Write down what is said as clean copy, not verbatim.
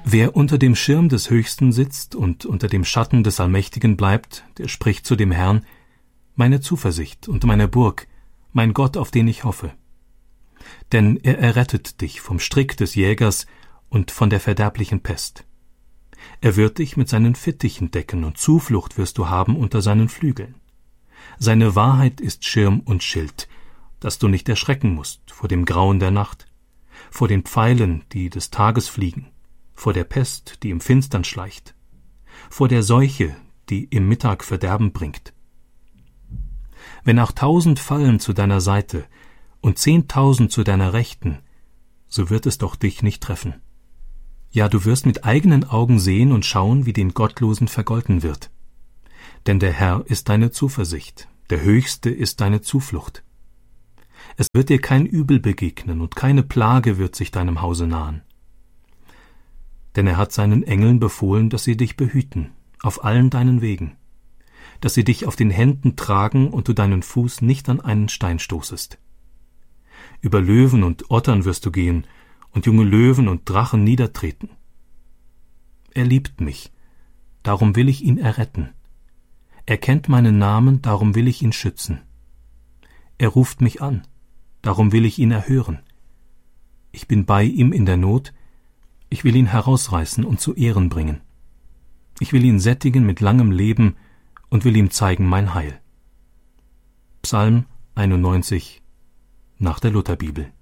Wer unter dem Schirm des Höchsten sitzt und unter dem Schatten des Allmächtigen bleibt, der spricht zu dem Herrn: Meine Zuversicht und meine Burg, mein Gott, auf den ich hoffe. Denn er errettet dich vom Strick des Jägers und von der verderblichen Pest. Er wird dich mit seinen Fittichen decken, und Zuflucht wirst du haben unter seinen Flügeln. Seine Wahrheit ist Schirm und Schild, dass du nicht erschrecken musst vor dem Grauen der Nacht, vor den Pfeilen, die des Tages fliegen, vor der Pest, die im Finstern schleicht, vor der Seuche, die im Mittag Verderben bringt. Wenn auch 1000 fallen zu deiner Seite und 10.000 zu deiner Rechten, so wird es doch dich nicht treffen. Ja, du wirst mit eigenen Augen sehen und schauen, wie den Gottlosen vergolten wird. Denn der Herr ist deine Zuversicht, der Höchste ist deine Zuflucht. Es wird dir kein Übel begegnen und keine Plage wird sich deinem Hause nahen. Denn er hat seinen Engeln befohlen, dass sie dich behüten, auf allen deinen Wegen, dass sie dich auf den Händen tragen und du deinen Fuß nicht an einen Stein stoßest. Über Löwen und Ottern wirst du gehen und junge Löwen und Drachen niedertreten. Er liebt mich, darum will ich ihn erretten. Er kennt meinen Namen, darum will ich ihn schützen. Er ruft mich an, darum will ich ihn erhören. Ich bin bei ihm in der Not, ich will ihn herausreißen und zu Ehren bringen. Ich will ihn sättigen mit langem Leben und will ihm zeigen mein Heil. Psalm 91 nach der Lutherbibel.